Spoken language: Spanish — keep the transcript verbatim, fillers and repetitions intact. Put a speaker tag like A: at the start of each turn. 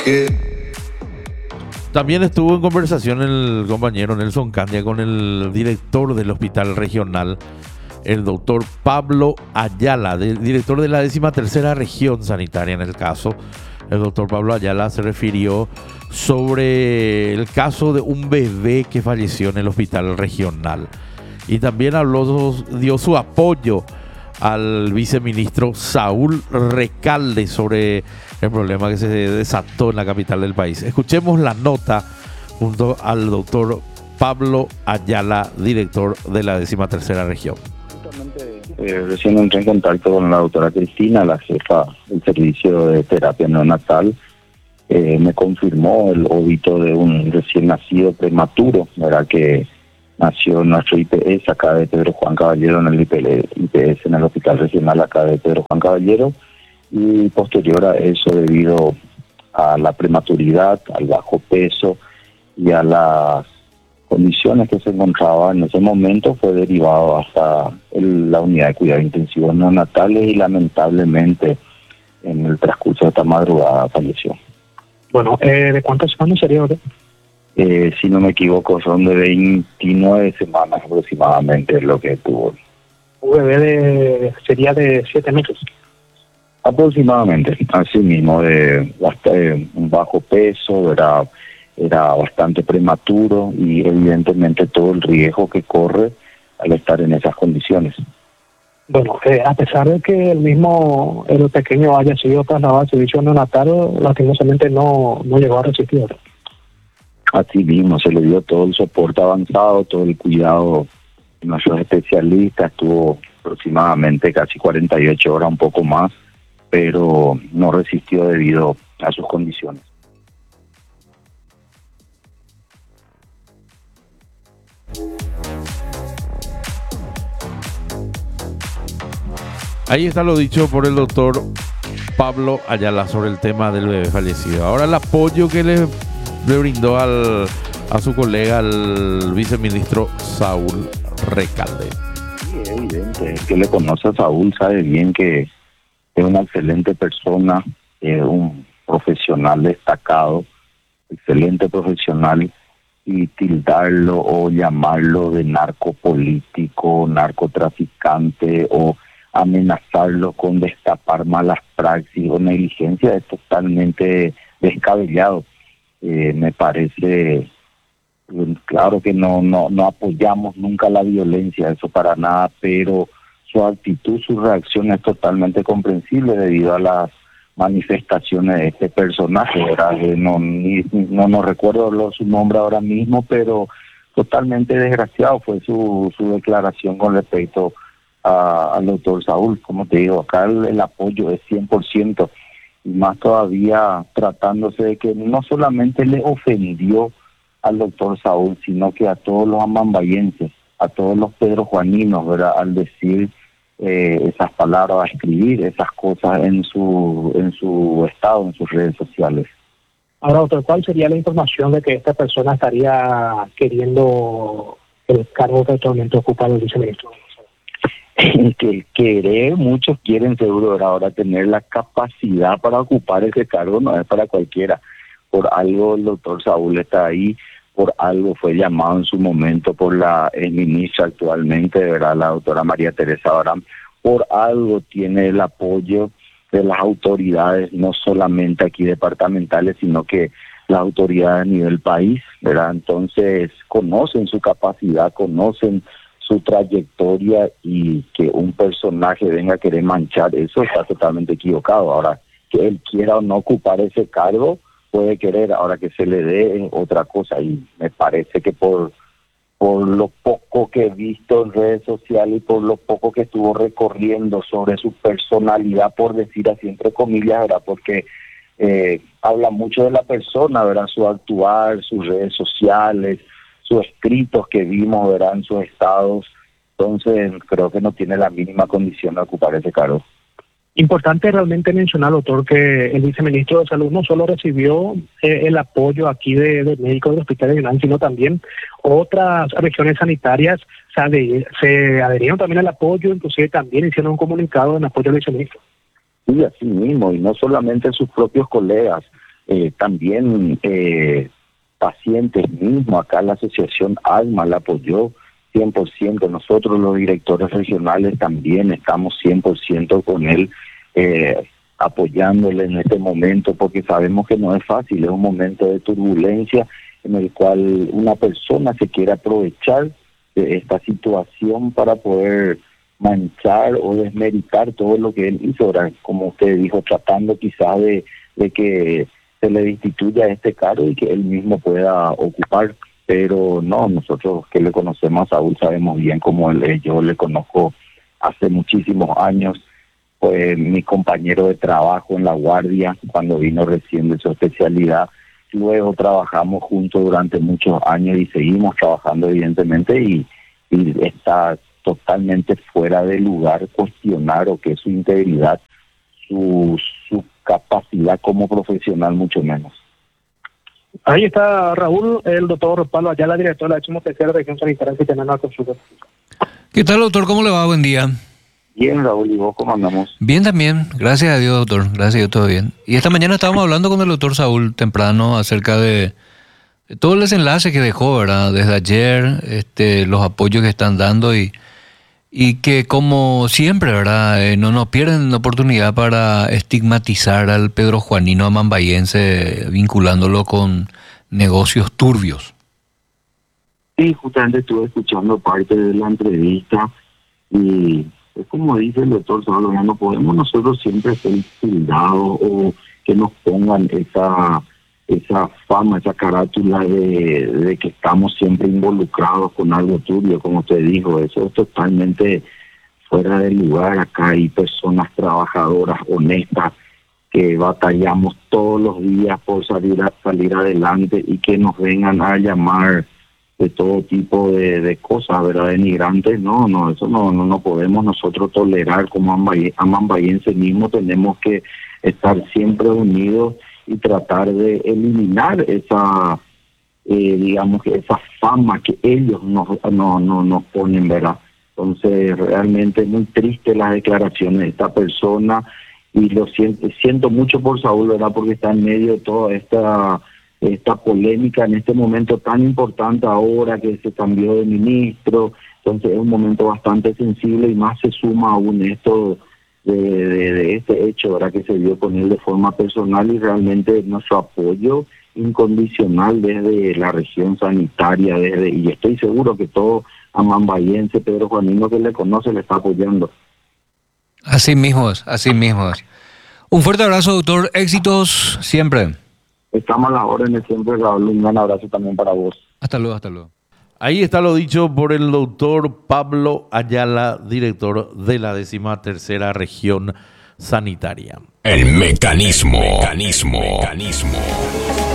A: También estuvo en conversación el compañero Nelson Candia con el director del hospital regional, el doctor Pablo Ayala, de, director de la décima tercera región sanitaria en el caso. El doctor Pablo Ayala se refirió sobre el caso de un bebé que falleció en el hospital regional. Y también habló, dio su apoyo al viceministro Saúl Recalde sobre el problema que se desató en la capital del país. Escuchemos la nota junto al doctor Pablo Ayala, director de la décima tercera región.
B: Eh, recién entré en contacto con la doctora Cristina, la jefa del servicio de terapia neonatal. Eh, me confirmó el óbito de un recién nacido prematuro, ¿verdad? Que nació en nuestro I P S acá de Pedro Juan Caballero, en el I P S en el Hospital Regional acá de Pedro Juan Caballero, y posterior a eso, debido a la prematuridad, al bajo peso y a las condiciones que se encontraba en ese momento, fue derivado hasta el, la unidad de cuidados intensivos neonatales y lamentablemente en el transcurso de esta madrugada falleció.
C: Bueno, eh, ¿de cuántos años sería ahora?
B: Eh, si no me equivoco, son de veintinueve semanas aproximadamente lo que tuvo.
C: Un bebé de, sería de siete meses.
B: Aproximadamente, así mismo, de, de un bajo peso, era, era bastante prematuro y evidentemente todo el riesgo que corre al estar en esas condiciones.
C: Bueno, eh, a pesar de que el mismo, el pequeño haya sido trasladado al servicio neonatal, lastimosamente no, no llegó a resistir.
B: Así mismo, se le dio todo el soporte avanzado, todo el cuidado de nuestros especialistas, estuvo aproximadamente casi cuarenta y ocho horas, un poco más, pero no resistió debido a sus condiciones.
A: Ahí está lo dicho por el doctor Pablo Ayala sobre el tema del bebé fallecido. Ahora el apoyo que le, le brindó al, a su colega, el viceministro Saúl Recalde.
B: Sí, es evidente, el que le conoce a Saúl sabe bien que es una excelente persona, eh, un profesional destacado, excelente profesional, y tildarlo o llamarlo de narcopolítico, narcotraficante o amenazarlo con destapar malas praxis o negligencia es totalmente descabellado. Eh, me parece, claro que no, no, no apoyamos nunca la violencia, eso para nada, pero su actitud, su reacción es totalmente comprensible debido a las manifestaciones de este personaje, ¿verdad? No, ni, no, no recuerdo lo, su nombre ahora mismo, pero totalmente desgraciado fue su, su declaración con respecto a, al doctor Saúl. Como te digo, acá el, el apoyo es cien por ciento, y más todavía tratándose de que no solamente le ofendió al doctor Saúl, sino que a todos los amambayenses, a todos los pedrojuaninos, ¿verdad? Al decir eh, esas palabras, a escribir esas cosas en su en su estado, en sus redes sociales.
C: Ahora, doctor, ¿cuál sería la información de que esta persona estaría queriendo el cargo que actualmente ocupa el viceministro?
B: Que el querer, muchos quieren seguro ahora tener la capacidad para ocupar ese cargo, no es para cualquiera. Por algo el doctor Saúl está ahí, por algo fue llamado en su momento por la ministra actualmente, ¿verdad? La doctora María Teresa Abraham, por algo tiene el apoyo de las autoridades, no solamente aquí departamentales, sino que las autoridades a nivel país, ¿verdad? Entonces conocen su capacidad, conocen su trayectoria, y que un personaje venga a querer manchar eso está totalmente equivocado. Ahora, que él quiera o no ocupar ese cargo, puede querer, ahora que se le dé otra cosa, y me parece que por por lo poco que he visto en redes sociales y por lo poco que estuvo recorriendo sobre su personalidad, por decir así entre comillas, ¿verdad? Porque eh, habla mucho de la persona, ¿verdad? Su actuar, sus redes sociales, sus escritos que vimos, ¿verdad? En sus estados. Entonces creo que no tiene la mínima condición de ocupar ese cargo.
C: Importante realmente mencionar, doctor, que el viceministro de Salud no solo recibió eh, el apoyo aquí de, de médicos del Hospital Regional, sino también otras regiones sanitarias se, adher, se adherieron también al apoyo, inclusive también hicieron un comunicado en apoyo al viceministro.
B: Sí, así mismo, y no solamente sus propios colegas, eh, también eh, pacientes mismos, acá la asociación ALMA la apoyó cien por ciento, nosotros los directores regionales también estamos cien por ciento con él, eh, apoyándole en este momento, porque sabemos que no es fácil, es un momento de turbulencia en el cual una persona se quiere aprovechar de esta situación para poder manchar o desmeritar todo lo que él hizo, ahora, como usted dijo, tratando quizás de, de que se le destituya este cargo y que él mismo pueda ocupar, pero no, nosotros que le conocemos a Saúl sabemos bien cómo él es, yo le conozco hace muchísimos años, fue mi compañero de trabajo en La Guardia cuando vino recién de su especialidad, luego trabajamos juntos durante muchos años y seguimos trabajando evidentemente y, y está totalmente fuera de lugar cuestionar o que su integridad, su, su capacidad como profesional mucho menos.
C: Ahí está Raúl, el doctor Pablo Ayala, director de la decimotercera región sanitaria que tenemos a consulta.
D: ¿Qué tal, doctor? ¿Cómo le va? Buen día.
B: Bien, Raúl, ¿y vos cómo andamos?
D: Bien también, gracias a Dios, doctor, gracias a Dios, todo bien. Y esta mañana estábamos hablando con el doctor Saúl temprano acerca de, de todo el desenlace que dejó, ¿verdad? Desde ayer, este, los apoyos que están dando y, y que como siempre, ¿verdad? Eh, no nos pierden la oportunidad para estigmatizar al Pedro Juanino amambayense vinculándolo con negocios turbios.
B: Sí, justamente estuve escuchando parte de la entrevista y es como dice el doctor Saúl, no podemos nosotros siempre ser tildados o que nos pongan esa esa fama, esa carátula de, de que estamos siempre involucrados con algo turbio, como usted dijo, eso es totalmente fuera de lugar. Acá hay personas trabajadoras, honestas, que batallamos todos los días por salir a, salir adelante y que nos vengan a llamar de todo tipo de, de cosas, ¿verdad? Denigrantes, no, no, eso no, no, no podemos nosotros tolerar como amambayenses mismos, tenemos que estar siempre unidos y tratar de eliminar esa, eh, digamos que esa fama que ellos nos, no, no, nos ponen, ¿verdad? Entonces, realmente muy triste las declaraciones de esta persona y lo siento, siento mucho por Saúl, ¿verdad? Porque está en medio de toda esta esta polémica en este momento tan importante ahora que se cambió de ministro, entonces es un momento bastante sensible y más se suma aún esto de, de, de este hecho, ¿verdad? Que se dio con él de forma personal y realmente nuestro apoyo incondicional desde la región sanitaria, desde y estoy seguro que todo amambayense, Pedro Juanino que le conoce le está apoyando.
D: Así mismo es, así mismo es. Un fuerte abrazo, doctor, éxitos siempre.
B: Estamos a las órdenes siempre, Raúl. Un gran abrazo también para vos.
D: Hasta luego, hasta luego.
A: Ahí está lo dicho por el doctor Pablo Ayala, director de la decimatercera región sanitaria.
E: El mecanismo. Mecanismo. Mecanismo.